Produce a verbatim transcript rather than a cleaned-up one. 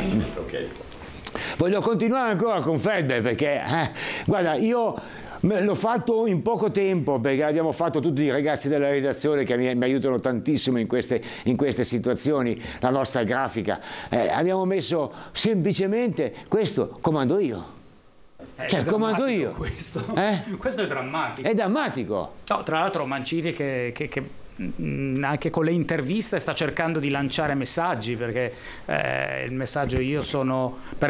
Ok. Voglio continuare ancora con Fedber perché, eh, guarda, io l'ho fatto in poco tempo perché abbiamo fatto tutti i ragazzi della redazione che mi, mi aiutano tantissimo in queste, in queste situazioni, la nostra grafica. Eh, abbiamo messo semplicemente questo, comando io. È Cioè, comando io. Questo. Eh? Questo è drammatico. È drammatico. No, tra l'altro Mancini che, che, che mh, anche con le interviste sta cercando di lanciare messaggi, perché eh, il messaggio io sono per